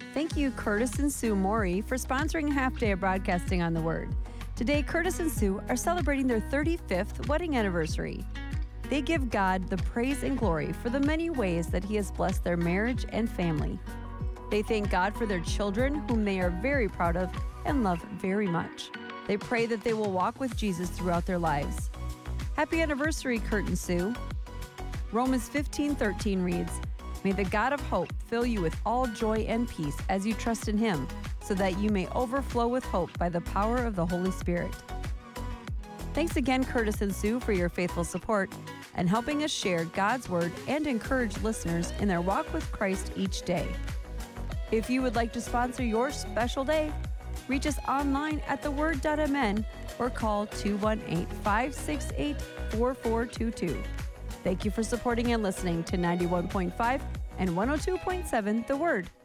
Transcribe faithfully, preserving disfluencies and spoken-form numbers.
Thank you, Curtis and Sue Morey, for sponsoring Half Day of Broadcasting on the Word. Today, Curtis and Sue are celebrating their thirty-fifth wedding anniversary. They give God the praise and glory for the many ways that He has blessed their marriage and family. They thank God for their children, whom they are very proud of and love very much. They pray that they will walk with Jesus throughout their lives. Happy anniversary, Kurt and Sue. Romans fifteen thirteen reads, "May the God of hope fill you with all joy and peace as you trust in Him, so that you may overflow with hope by the power of the Holy Spirit." Thanks again, Curtis and Sue, for your faithful support and helping us share God's Word and encourage listeners in their walk with Christ each day. If you would like to sponsor your special day, reach us online at the word dot m n or call two one eight, five six eight, four four two two. Thank you for supporting and listening to ninety-one point five and one oh two point seven The Word.